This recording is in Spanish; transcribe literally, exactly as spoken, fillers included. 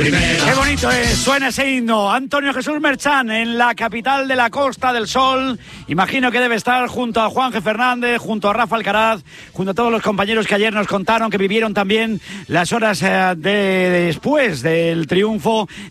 primera. Qué bonito es, suena ese himno. Antonio Jesús Merchán en la capital de la Costa del Sol. Imagino que debe estar junto a Juan G. Fernández, junto a Rafa Alcaraz, junto a todos los compañeros que ayer nos contaron que vivieron también las horas eh, de después del triunfo